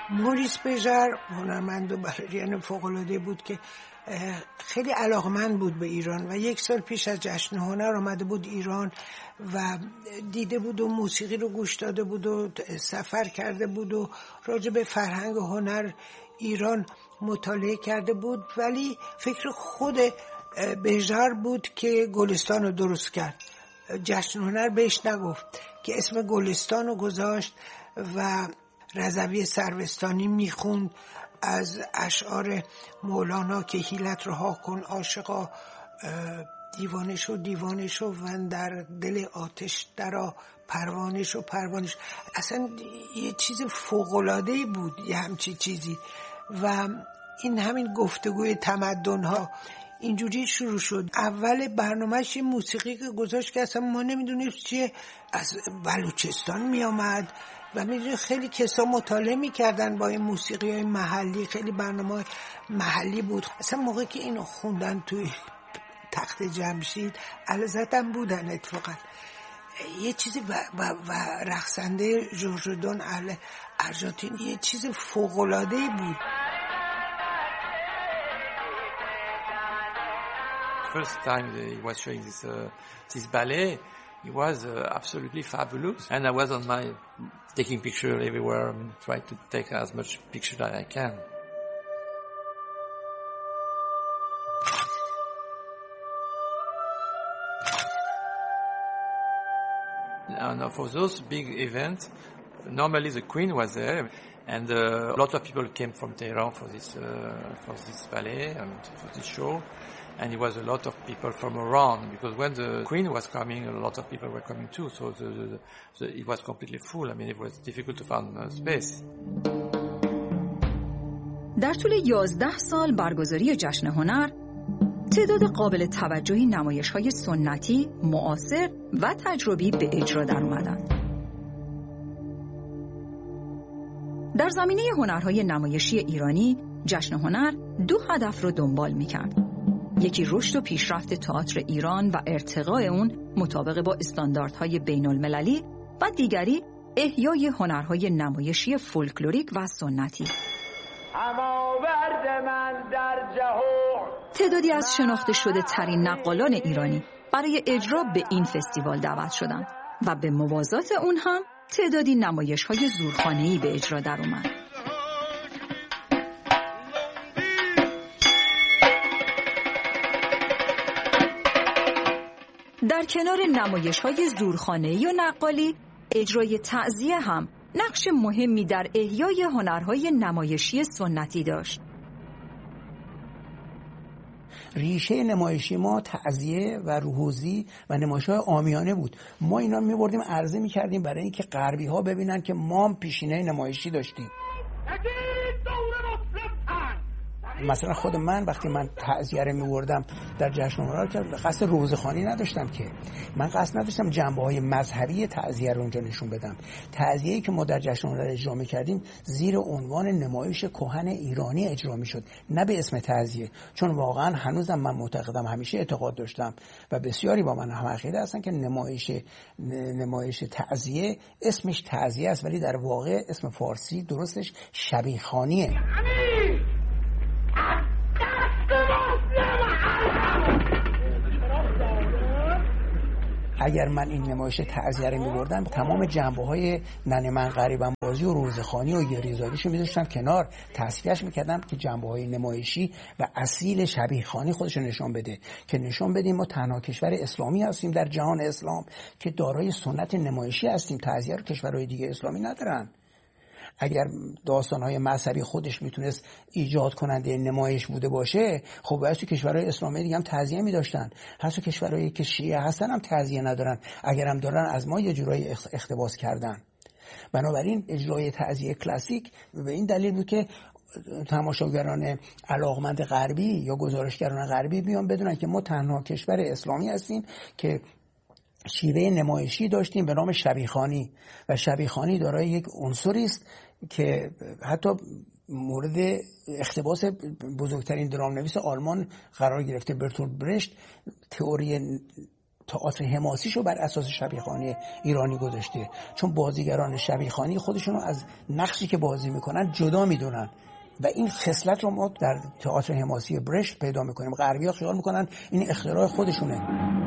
موریس بژار هنرمند و بالرین فوق‌العاده بود که خیلی علاقمند بود به ایران و 1 سال پیش از جشن هنر آمده بود ایران و دیده بود و موسیقی رو گوش داده بود و سفر کرده بود و راجع به فرهنگ و هنر ایران مطالعه کرده بود، ولی فکر خود بژار بود که گلستان رو درست کرد. جشن هنر بهش نگفت که اسم گلستان رو گذاشت و رضوی سروستانی میخوند از اشعار مولانا که حیلت رها کن عاشقا، دیوانه شو دیوانه شو و در دل آتش درآ، پروانه شو پروانه شو. اصلا یه چیز فوق‌العاده‌ای بود یه همچی چیزی و این همین گفتگوی تمدن‌ها اینجوری شروع شد. اول برنامه‌اش این موسیقی که گذاشت که اصلا ما نمیدونیم چیه، از بلوچستان میامد و میدونی خیلی کسا مطالعه میکردن با این موسیقی های محلی، خیلی برنامه محلی بود. اصلا موقعی که اینو خوندن توی تخت جمشید الازدم بودن اتفاقا یه چیزی و رقصنده جورجودون اهل ارژانتین، یه چیز فوق‌العاده‌ای بود. First time he was showing this ballet, it was absolutely fabulous, and I was on my taking picture everywhere and try to take as much picture that I can. And for those big events, normally the Queen was there, and a lot of people came from Tehran for this ballet and for this show. And it was a lot of people from around, because when the Queen was coming, a lot of people were coming too. So it was completely full. I mean, it was difficult to find space. در طول 11 سال برگزاری جشن هنر، تعداد قابل توجهی نمایش‌های سنتی، معاصر و تجربی به اجرا در اومدند. در زمینه هنرهای نمایشی ایرانی، جشن هنر 2 هدف رو دنبال می‌کرد. یکی رشد و پیشرفت تئاتر ایران و ارتقاء اون مطابق با استانداردهای بین‌المللی و دیگری احیای هنرهای نمایشی فولکلوریک و سنتی. تعدادی از شناخته شده ترین نقالان ایرانی برای اجرا به این فستیوال دعوت شدند و به موازات اون هم تعدادی نمایش‌های زورخانه‌ای به اجرا در اومد. در کنار نمایش‌های زورخانه‌ای و نقالی، اجرای تعزیه هم نقش مهمی در احیای هنرهای نمایشی سنتی داشت. ریشه نمایشی ما تعزیه و روحوزی و نمایش‌های عامیانه بود. ما اینا می‌بردیم عرضه می‌کردیم برای اینکه غربی‌ها ببینن که ما هم پیشینه نمایشی داشتیم. مثلا خود من وقتی من تعزیه رو می‌بردم در جشن هنر که قصد روزخوانی نداشتم، که من قصد نداشتم جنبه‌های مذهبی تعزیه رو اونجا نشون بدم. تعزیه‌ای که ما در جشن هنر اجرا می‌کردیم زیر عنوان نمایش کهن ایرانی اجرا می‌شد، نه به اسم تعزیه، چون واقعا هنوزم من معتقدم، همیشه اعتقاد داشتم و بسیاری با من هم عقیده هستن که نمایش تعزیه اسمش تعزیه است، ولی در واقع اسم فارسی درستش شبیخوانیه. اگر من این نمایش تعزیه رو می‌بردم، تمام جنبه‌های ننه من غریبم بازی و روزخوانی و گریزاریشو می‌ذاشتم کنار، تصفیه‌اش می‌کردم که جنبه‌های نمایشی و اصیل شبیخوانی خودش رو نشون بده، که نشون بدیم ما تنها کشور اسلامی هستیم در جهان اسلام که دارای سنت نمایشی هستیم. تعزیه رو کشورهای دیگه اسلامی ندارن. اگر داستان‌های مذهبی خودش میتونست ایجاد کننده نمایش بوده باشه، خب باید تو کشورهای اسلامی دیگه هم تعزیه می‌داشتن. هست کشورهایی که شیعه هستن هم تعزیه ندارن، اگر هم دارن از ما یه جورایی اقتباس کردن. بنابراین اجرای تعزیه کلاسیک به این دلیل بود که تماشاگران علاقمند غربی یا گزارشگران غربی بیان بدونن که ما تنها کشور اسلامی هستیم که شیوه نمایشی داشتیم به نام شبیخوانی، و شبیخوانی دارای یک عنصری است که حتی مورد اقتباس بزرگترین درامنویس آلمان قرار گرفته. برتولد برشت تئاتر حماسیشو بر اساس شبیخوانی ایرانی گذاشته، چون بازیگران شبیخوانی خودشونو از نقشی که بازی میکنن جدا میدونن و این خصلت رو ما در تئاتر حماسی برشت پیدا میکنیم. غربی‌ها خیال میکنن این اختراع خودشونه.